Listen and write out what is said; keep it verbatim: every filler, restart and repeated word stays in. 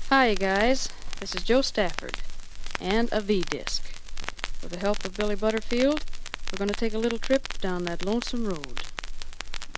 Hi guys, this is Joe Stafford, and a V-Disc. With the help of Billy Butterfield, we're going to take a little trip down that lonesome road.